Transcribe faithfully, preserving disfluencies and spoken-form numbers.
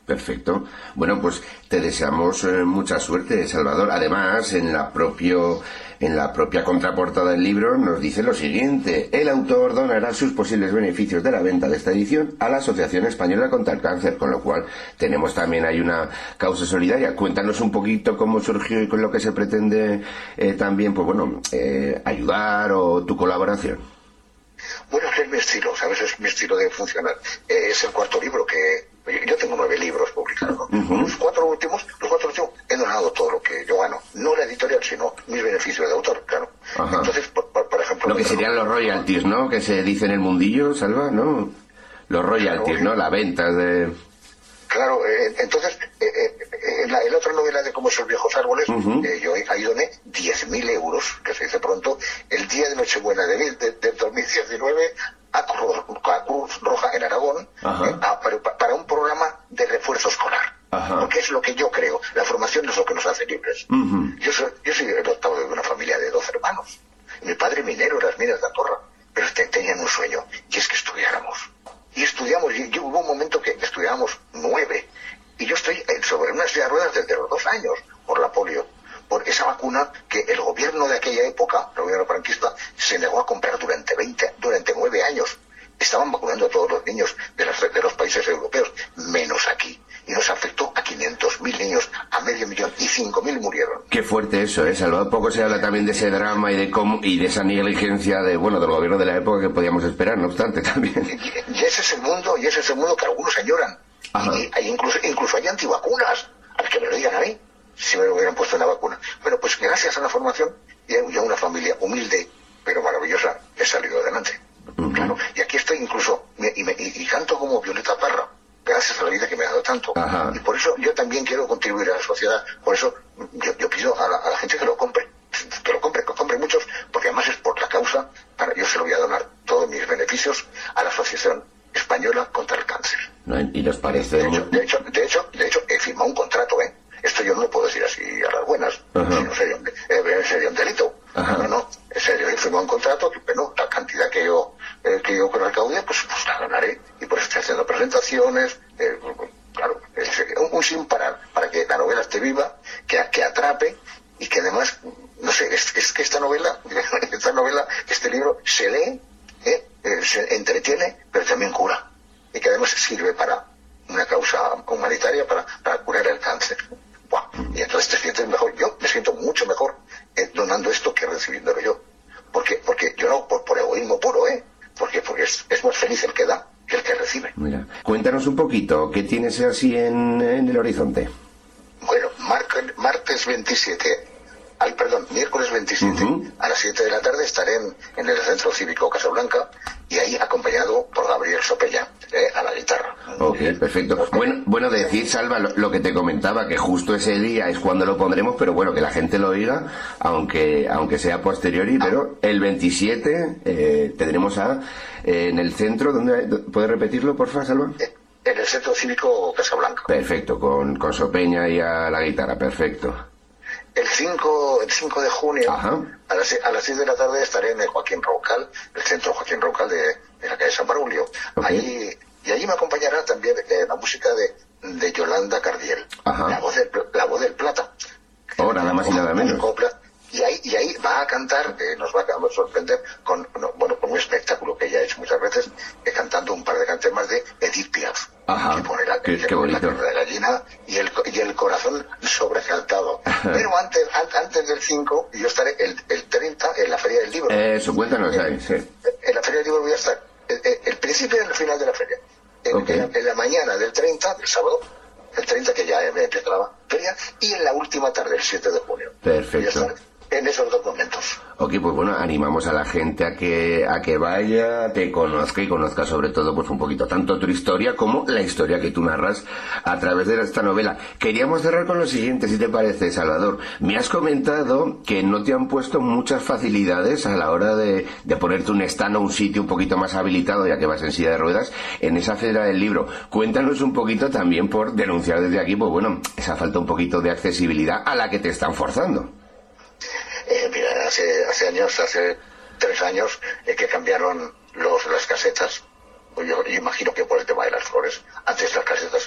Perfecto. Bueno, pues te deseamos eh, mucha suerte, Salvador. Además, en la propio, en la propia contraportada del libro nos dice lo siguiente: el autor donará sus posibles beneficios de la venta de esta edición a la Asociación Española contra el Cáncer, con lo cual tenemos también ahí una causa solidaria. Cuéntanos un poquito cómo surgió y con lo que se pretende eh, también, pues bueno, eh, ayudar o tu colaboración. Bueno, es mi estilo, ¿sabes? Es mi estilo de funcionar. Eh, es el cuarto libro que... Yo tengo nueve libros publicados, ¿no? Uh-huh. Los cuatro últimos, los cuatro últimos he donado todo lo que yo gano. No la editorial, sino mis beneficios de autor, claro. Ajá. Entonces, por, por, por ejemplo... Lo que serían los royalties, ¿no? Que se dice en el mundillo, Salva, ¿no? Los royalties, claro, ¿no? La venta de... Claro, eh, entonces, eh, eh, en, la, en la otra novela de Cómo esos viejos árboles, uh-huh. eh, yo ahí doné diez mil euros, que se dice pronto, el día de Nochebuena de, de, de dos mil diecinueve a Cruz, a Cruz Roja en Aragón, eh, a, para, para un programa de refuerzo escolar. Ajá. Porque es lo que yo creo. La formación es lo que nos hace libres. Uh-huh. Yo soy, yo soy el octavo de una familia de doce hermanos. Mi padre minero en las minas de Andorra, pero te, tenían un sueño, y es que estudiáramos. Y estudiamos, y, y hubo un momento que estudiábamos nueve, y yo estoy sobre una silla de ruedas desde los dos años, por la polio, por esa vacuna que el gobierno de aquella época, el gobierno franquista, se negó a comprar durante veinte, durante nueve años. Estaban vacunando a todos los niños de, las, de los países europeos, menos aquí. Y nos afectó a quinientos mil niños, a medio millón, y cinco mil murieron. Qué fuerte eso, ¿eh, Salvador? Poco se habla también de ese drama y de cómo, y de esa negligencia de, bueno, del gobierno de la época que podíamos esperar, no obstante, también. Y, y ese es el mundo, y ese es el mundo que algunos añoran. Ajá. Y hay incluso, incluso hay antivacunas, a que me lo digan a mí, si me hubieran puesto una vacuna. Bueno, pues gracias a la formación y a una familia humilde, pero maravillosa, he salido adelante. Uh-huh. Claro. Y aquí estoy incluso, y, me, y, y canto como Violeta Parra, gracias a la vida que me ha dado tanto. Ajá. Y por eso yo también quiero contribuir a la sociedad. Por eso yo, yo pido a la, a la gente que lo compre, que lo compre, que compre muchos, porque además es por la causa. Para, yo se lo voy a donar todos mis beneficios a la Asociación Española contra el Cáncer. No, y nos parece... De hecho, de hecho, de hecho, de hecho, he firmado un contrato, ¿eh? Esto yo no lo puedo decir así a las buenas, si no sería un, eh, sería un delito. Ajá. No, no, en serio, he firmado un contrato que, bueno, la cantidad que yo eh, que yo recaude, pues, pues la ganaré. Y por eso estoy haciendo presentaciones, eh, claro, un, un sin parar, para que la novela esté viva, que, que atrape, y que además, no sé, es, es que esta novela, esta novela, este libro, se lee, eh, eh, se entretiene, pero también cura. Y que además sirve para una causa humanitaria, para, para curar el cáncer. Buah. Y entonces te sientes mejor. Yo me siento mucho mejor eh, donando esto que recibiéndolo yo. Porque, porque yo no, por, por egoísmo puro, ¿eh? Porque, porque es, es más feliz el que da que el que recibe. Mira, cuéntanos un poquito, ¿qué tienes así en, en el horizonte? Bueno, mar, martes veintisiete, ay, perdón, miércoles veintisiete, uh-huh. a las siete de la tarde estaré en, en el Centro Cívico Casablanca, y ahí acompañado por Gabriel Sopella, eh, a la guitarra. Ok, perfecto. Bueno, bueno decir, Salva, lo, lo que te comentaba, que justo ese día es cuando lo pondremos, pero bueno, que la gente lo oiga, aunque aunque sea posteriori, ah. pero el veintisiete eh, tendremos a eh, en el centro, ¿dónde, ¿puedes repetirlo, porfa, Salva? Eh, en el Centro Cívico Casablanca. Perfecto, con, con Sopeña y a la guitarra, perfecto. El cinco, el cinco de junio, Ajá. a las, a las seis de la tarde estaré en el Joaquín Roucal, el centro Joaquín Roucal de, de la calle San Braulio. Okay. Allí, y allí me acompañará también eh, la música de, de Yolanda Cardiel, la voz, del, la voz del Plata. Oh, nada más y nada menos. Y ahí, y ahí va a cantar, eh, nos va a sorprender, con, no, bueno, con un espectáculo que ella ha hecho muchas veces, eh, cantando un par de canciones más de Edith Piaf. Ajá, que pone la, qué, que qué pone bonito. La carne de gallina y el, y el corazón sobresaltado. Pero antes, an, antes del cinco, yo estaré el, el treinta en la Feria del Libro. Eso, cuéntanos en, ahí, sí. En la Feria del Libro voy a estar el, el, el principio y el final de la feria. En, okay. en, en la mañana del treinta, del sábado, el treinta que ya empieza la feria, y en la última tarde, el siete de junio. Perfecto. En esos dos momentos. Ok, pues bueno, animamos a la gente a que a que vaya, te conozca y conozca sobre todo pues un poquito tanto tu historia como la historia que tú narras a través de esta novela. Queríamos cerrar con lo siguiente, si te parece, Salvador. Me has comentado que no te han puesto muchas facilidades a la hora de, de ponerte un stand o un sitio un poquito más habilitado, ya que vas en silla de ruedas, en esa feria del libro. Cuéntanos un poquito también por denunciar desde aquí, pues bueno, esa falta un poquito de accesibilidad a la que te están forzando. Eh, mira, hace, hace años, hace tres años, eh, que cambiaron los, las casetas. Yo, yo imagino que por el tema de las flores, antes las casetas